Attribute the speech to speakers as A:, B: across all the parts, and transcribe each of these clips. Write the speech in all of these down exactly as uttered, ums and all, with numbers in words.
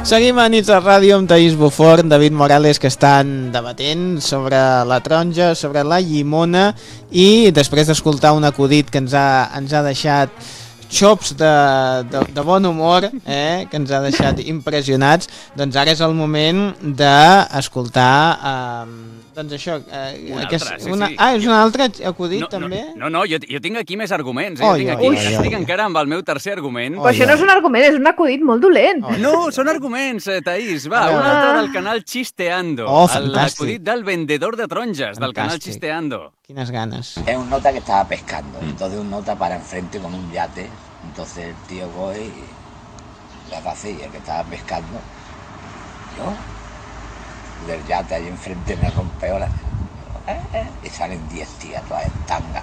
A: Seguim a Nits a Ràdio amb Taís Buforn, David Morales, que estan debatent sobre la taronja, sobre la llimona, i després d'escoltar un acudit que ens ha, ens ha deixat xops de, de, de bon humor, eh, que ens ha deixat impressionats, doncs ara és el moment d'escoltar eh, doncs això, eh,
B: un
A: que
B: altre,
A: és
B: sí,
A: una,
B: sí.
A: ah, és un altre acudit
B: no,
A: també?
B: No, no, no jo, jo tinc aquí més arguments, eh?
A: Oh,
B: jo tinc
A: jo,
B: aquí,
A: ui,
B: estic
A: ui.
B: encara amb el meu tercer argument.
A: Oh,
C: Però això no és un argument, és un acudit molt dolent.
A: Oh,
B: No, són arguments, eh, Taís. Va, un altre del canal Chisteando.
A: Oh,
B: el-
A: fantàstic.
B: L'acudit del vendedor de taronges, del canal
A: Fantàstic.
B: Chisteando.
A: Quines ganes.
D: Es un nota que estaba pescando, entonces un nota para enfrente con un yate, entonces el tío coge y le hace así, el que estaba pescando, yo, del yate ahí enfrente me rompeó la... eh, eh, y salen diez tías todas en tanga.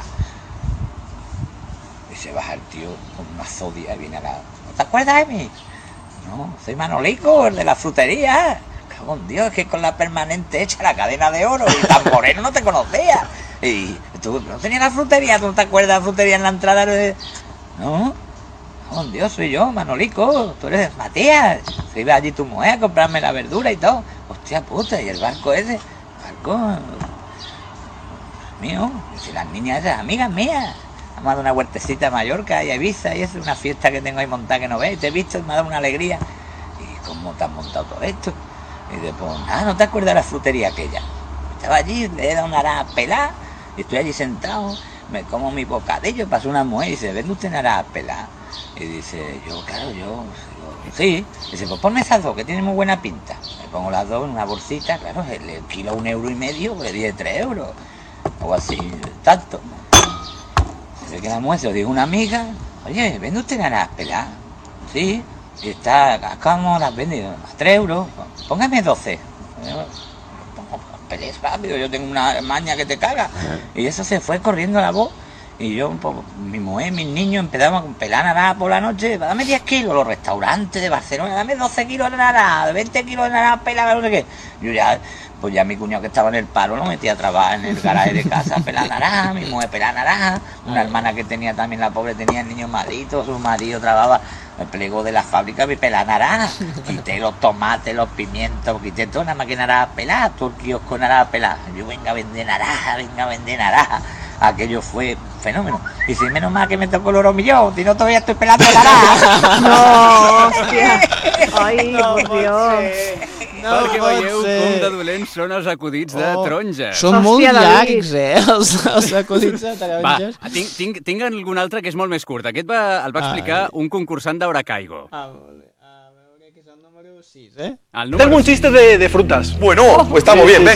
D: Y se baja el tío con una zodia y viene a la... ¿No te acuerdas de mí? No, soy Manolico, el de la frutería. Cago en Dios, es que con la permanente hecha la cadena de oro y tan moreno no te conocía. Y tú no tenías la frutería, ¿tú no te acuerdas de la frutería en la entrada de...? No, cago en Dios, soy yo, Manolico, tú eres Matías. Se iba allí tu mujer a comprarme la verdura y todo. Hostia puta, y el barco ese, barco mío, y si las niñas esas, amigas mías. Vamos a dar una huertecita a Mallorca y a Ibiza y es una fiesta que tengo ahí montada que no ves, te he visto y me ha dado una alegría. ¿Y cómo te has montado todo esto? Y después, ah, ¿no te acuerdas de la frutería aquella? Estaba allí, le he dado una naranja pelada y estoy allí sentado, me como mi bocadillo, pasó una mujer y dice, ¿vende usted naranja pelada? Y dice, yo, claro, yo, yo, sí. Dice, pues ponme esas dos que tienen muy buena pinta. Me pongo las dos en una bolsita, claro, el, el kilo un euro y medio, le di tres euros, o así, tanto. Se ve que la mujer se lo dijo una amiga, oye, ¿vende usted naranjas peladas? Sí, y está, ¿cómo las vende? A tres euros, póngame doce. Pelees rápido, yo tengo una maña que te caga. Y eso se fue corriendo la voz. Y yo, pues, mi mujer, mis niños empezamos a pelar naranja por la noche, dame diez kilos, los restaurantes de Barcelona, dame doce kilos de naranja, veinte kilos de naranja pelada, no sé qué. Yo ya, pues ya mi cuñado que estaba en el paro lo metía a trabajar en el garaje de casa, pelar naranja, mi mujer pelar naranja, una hermana que tenía también, la pobre, tenía el niño malito, su marido trabajaba, me plegó de la fábrica, me pelar naranja, quité los tomates, los pimientos, quité todo, nada más que naranja pelada, todo el kiosco naranja pelada. Yo venga a vender naranja, venga a vender naranja. Aquello fue fenómeno. Y si menos mal que me tocó el oro millón, si no todavía estoy pelando naranja.
C: No, hòstia. Ai,
A: No
C: por
A: pot
C: Dios.
A: ser. No
B: Perquè
A: pot
B: veieu
A: ser.
B: com de dolents són els acudits de
A: Oh,
B: taronges.
A: Són
C: Hòstia,
A: molt
C: David.
A: llargs, eh, els, els acudits de
B: Va,
A: taronges.
B: tinc, tinc, tinc algun altre que és molt més curt. Aquest va, el va
A: Ah,
B: explicar
A: vale.
B: un concursant d'Horacaigo.
A: Ah, molt bé. A veure, que és el número sis, eh?
B: El número
E: Tengo un chiste de, de frutas.
F: Bueno, pues estamos bien, venga.